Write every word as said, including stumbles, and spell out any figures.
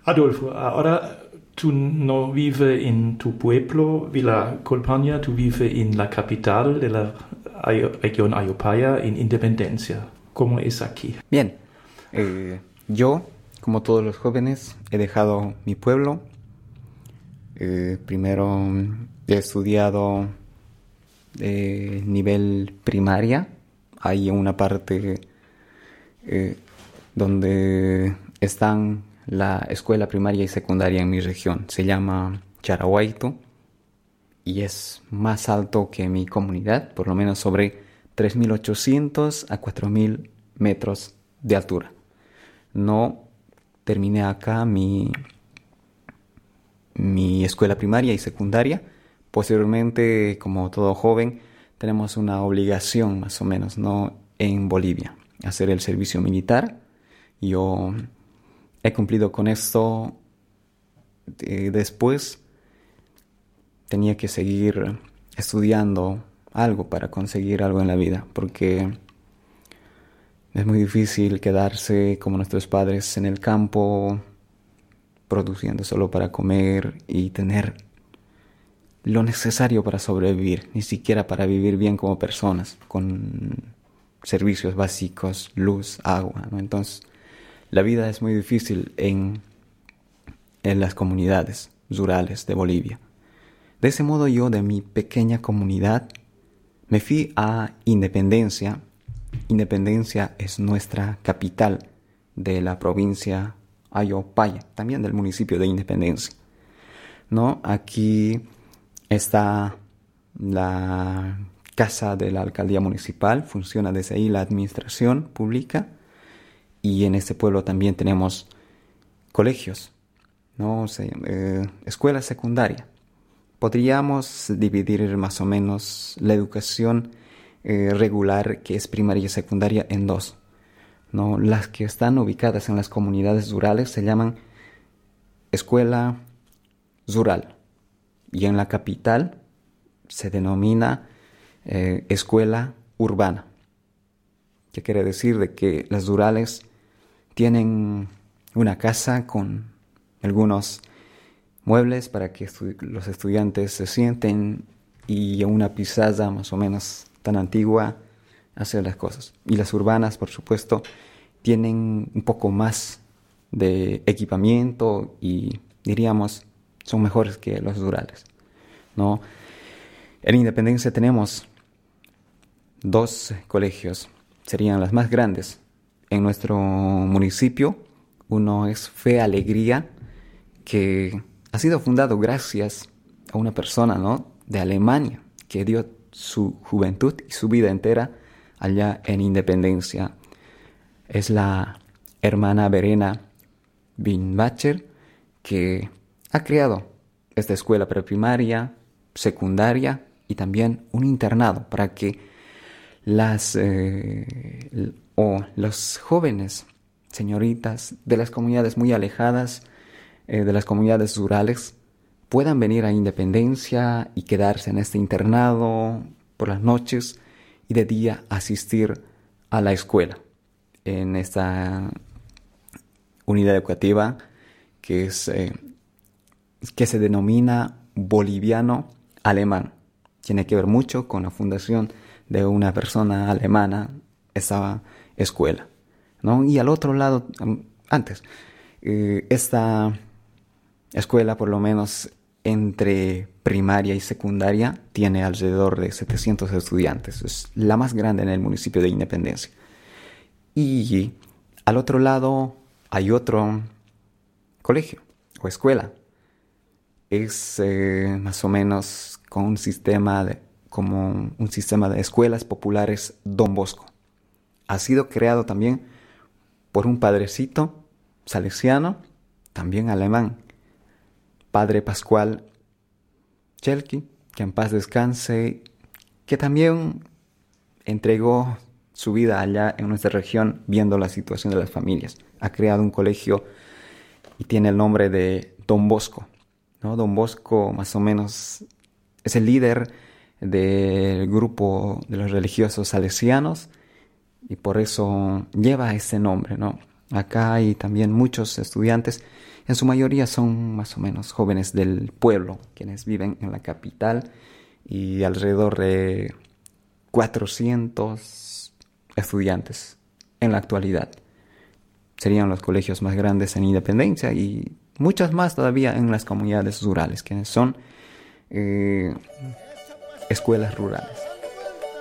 Adolfo, ahora tú no vives en tu pueblo, Villa Colpania, tú vives en la capital de la Ayo- región Ayopaya, en Independencia. ¿Cómo es aquí? Bien, eh, yo, como todos los jóvenes, he dejado mi pueblo. Eh, primero mm, he estudiado eh, nivel primaria. Hay una parte eh, donde están la escuela primaria y secundaria en mi región. Se llama Charahuaito y es más alto que mi comunidad, por lo menos sobre tres mil ochocientos a cuatro mil metros de altura. No terminé acá mi, mi escuela primaria y secundaria. Posteriormente, como todo joven, tenemos una obligación más o menos, ¿no? En Bolivia, hacer el servicio militar. Yo he cumplido con esto. Eh, después tenía que seguir estudiando algo para conseguir algo en la vida, porque es muy difícil quedarse como nuestros padres en el campo, produciendo solo para comer y tener lo necesario para sobrevivir, ni siquiera para vivir bien como personas, con servicios básicos, luz, agua, ¿no? Entonces, la vida es muy difícil en, en las comunidades rurales de Bolivia. De ese modo yo de mi pequeña comunidad me fui a Independencia. Independencia es nuestra capital de la provincia Ayopaya, también del municipio de Independencia, ¿no? Aquí está la casa de la alcaldía municipal, funciona desde ahí la administración pública, y en este pueblo también tenemos colegios, ¿no? O sea, eh, escuela secundaria. Podríamos dividir más o menos la educación eh, regular, que es primaria y secundaria, en dos, ¿no? Las que están ubicadas en las comunidades rurales se llaman escuela rural, y en la capital se denomina eh, escuela urbana. ¿Qué quiere decir? De que las rurales tienen una casa con algunos muebles para que estu- los estudiantes se sienten, y una pizarra más o menos tan antigua hacer las cosas. Y las urbanas, por supuesto, tienen un poco más de equipamiento y diríamos son mejores que los rurales, ¿no? En Independencia tenemos dos colegios, serían las más grandes en nuestro municipio. Uno es Fe Alegría, que ha sido fundado gracias a una persona, ¿no?, de Alemania, que dio su juventud y su vida entera allá en Independencia. Es la hermana Verena Binbacher, que ha creado esta escuela preprimaria, secundaria y también un internado para que las eh, o los jóvenes señoritas de las comunidades muy alejadas, eh, de las comunidades rurales, puedan venir a Independencia y quedarse en este internado por las noches, y de día asistir a la escuela en esta unidad educativa que es eh, que se denomina boliviano alemán. Tiene que ver mucho con la fundación de una persona alemana esa escuela, ¿no? Y al otro lado, antes, eh, esta escuela, por lo menos entre primaria y secundaria, tiene alrededor de setecientos estudiantes. Es la más grande en el municipio de Independencia. Y al otro lado hay otro colegio o escuela. Es eh, más o menos con un sistema de, como un sistema de escuelas populares Don Bosco. Ha sido creado también por un padrecito salesiano, también alemán, Padre Pascual Chelki, que en paz descanse, que también entregó su vida allá en nuestra región viendo la situación de las familias. Ha creado un colegio y tiene el nombre de Don Bosco, ¿no? Don Bosco más o menos es el líder del grupo de los religiosos salesianos y por eso lleva ese nombre, ¿no? Acá hay también muchos estudiantes, en su mayoría son más o menos jóvenes del pueblo, quienes viven en la capital, y alrededor de cuatrocientos estudiantes en la actualidad. Serían los colegios más grandes en Independencia y muchas más todavía en las comunidades rurales, quienes son eh, escuelas rurales.